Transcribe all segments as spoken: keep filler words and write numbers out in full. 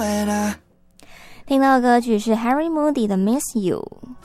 听到的歌曲是 Harry Moody 的 Miss You。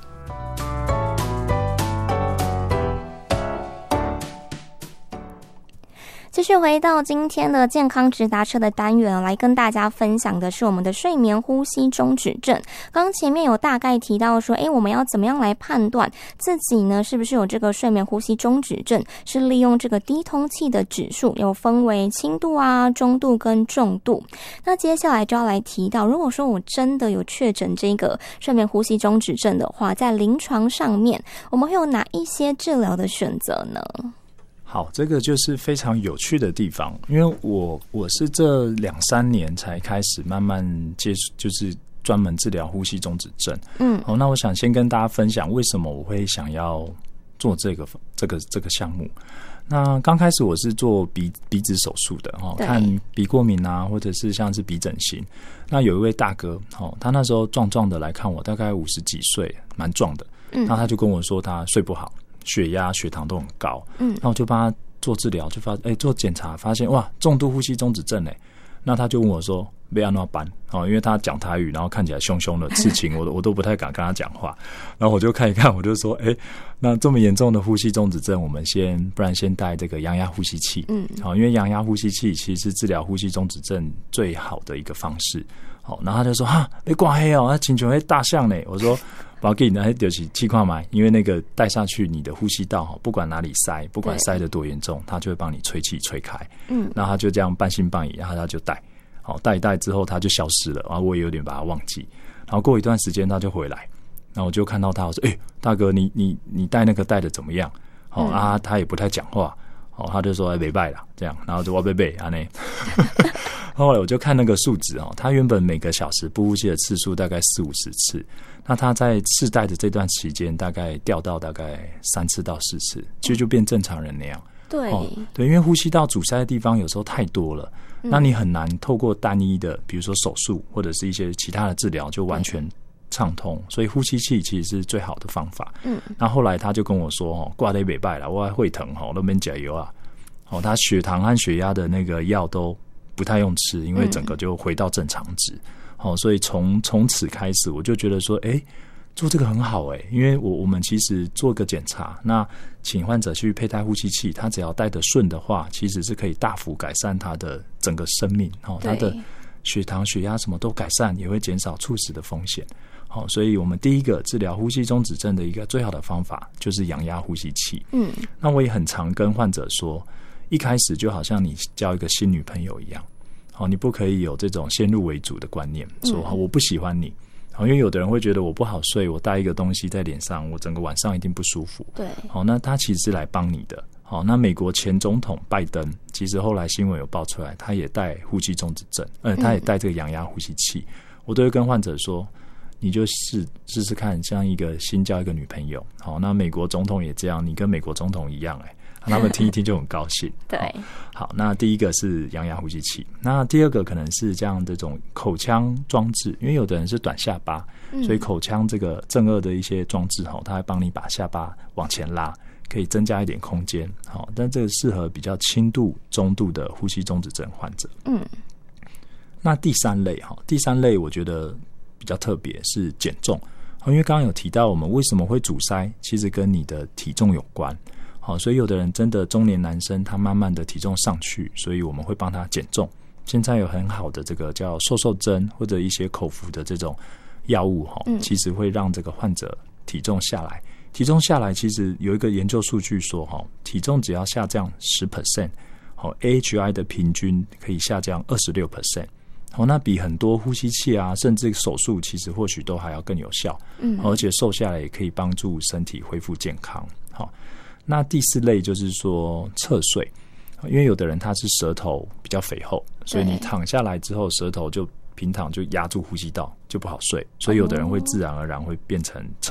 继续回到今天的健康直达车的单元，来跟大家分享的是我们的睡眠呼吸中止症。刚前面有大概提到说，诶，我们要怎么样来判断自己呢是不是有这个睡眠呼吸中止症，是利用这个低通气的指数，有分为轻度啊、中度跟重度。那接下来就要来提到，如果说我真的有确诊这个睡眠呼吸中止症的话，在临床上面我们会有哪一些治疗的选择呢？ 好，这个就是非常有趣的地方，因为我我是这两三年才开始慢慢接触，就是专门治疗呼吸中止症。嗯，好，那我想先跟大家分享为什么我会想要做这个这个这个项目。那刚开始我是做鼻鼻子手术的哈，看鼻过敏啊，或者是像是鼻整形。那有一位大哥，哦，他那时候壮壮的来看我，大概五十几岁，蛮壮的。嗯，那他就跟我说他睡不好。血压、血糖都很高，嗯，然后我就帮他做治疗，就发，哎、欸，做检查发现哇，重度呼吸中止症哎，那他就问我说，要安怎办？哦，因为他讲台语，然后看起来凶凶的，事情我我都不太敢跟他讲话，然后我就看一看，我就说，哎、欸，那这么严重的呼吸中止症，我们先不然先带这个阳压呼吸器，嗯，好，因为阳压呼吸器其实是治疗呼吸中止症最好的一个方式，好，然后他就说，哈，你挂黑哦，他请求黑大象呢，我说。不要紧，那就是气块埋，因为那个带下去，你的呼吸道不管哪里塞，不管塞得多严重，它就会帮你吹气吹开。嗯，然后他就这样半信半疑，然后他就带，好带一带之后，他就消失了，然后我也有点把它忘记。然后过一段时间他就回来，然后我就看到他，我说：“哎、欸，大哥，你你你带那个带的怎么样？”好、嗯、啊，他也不太讲话，好，他就说：“哎，没拜啦，这样。”然后就我贝贝啊那。后来我就看那个数值哦，他原本每个小时不呼吸的次数大概四五十次，那他在试戴的这段期间大概掉到大概三次到四次，其实就变正常人那样。 对、哦、 对，因为呼吸道阻塞的地方有时候太多了，嗯、那你很难透过单一的，比如说手术或者是一些其他的治疗就完全畅通，所以呼吸器其实是最好的方法。嗯，那后来他就跟我说哦，挂得没拜了，我还会疼哈，都没加油啊。哦，他血糖和血压的那个药都不太用吃，因为整个就回到正常值。好、嗯哦，所以从从此开始，我就觉得说，哎，做这个很好哎，因为我我们其实做个检查，那请患者去佩戴呼吸器，他只要戴得顺的话，其实是可以大幅改善他的整个生命。哦，他的血糖、血压什么都改善，也会减少猝死的风险。好、哦，所以我们第一个治疗呼吸中止症的一个最好的方法就是阳压呼吸器。嗯，那我也很常跟患者说。一开始就好像你交一个新女朋友一样，好，你不可以有这种先入为主的观念，说我不喜欢你，好，因为有的人会觉得我不好睡，我带一个东西在脸上，我整个晚上一定不舒服。对，好，那他其实是来帮你的。好，那美国前总统拜登，其实后来新闻有爆出来，他也带呼吸中止症，呃，他也带这个阳压呼吸器。嗯、我都会跟患者说，你就试试试看，像一个新交一个女朋友，好，那美国总统也这样，你跟美国总统一样、欸，哎。他们听一听就很高兴。对，好，那第一个是阳压呼吸器，那第二个可能是这样这种口腔装置，因为有的人是短下巴，嗯、所以口腔这个正颚的一些装置哈，它会帮你把下巴往前拉，可以增加一点空间。好，但这个适合比较轻度、中度的呼吸中止症患者。嗯，那第三类哈，第三类我觉得比较特别是减重，因为刚刚有提到我们为什么会阻塞，其实跟你的体重有关。好，所以有的人真的中年男生，他慢慢的体重上去，所以我们会帮他减重。现在有很好的这个叫瘦瘦针或者一些口服的这种药物，嗯、其实会让这个患者体重下来。体重下来，其实有一个研究数据说，体重只要下降 百分之十， A H I 的平均可以下降 百分之二十六。好，那比很多呼吸器啊，甚至手术，其实或许都还要更有效。嗯，而且瘦下来也可以帮助身体恢复健康。好。那第四类就是说侧睡，因为有的人他是舌头比较肥厚，所以你躺下来之后，舌头就平躺就压住呼吸道，就不好睡，所以有的人会自然而然会变成侧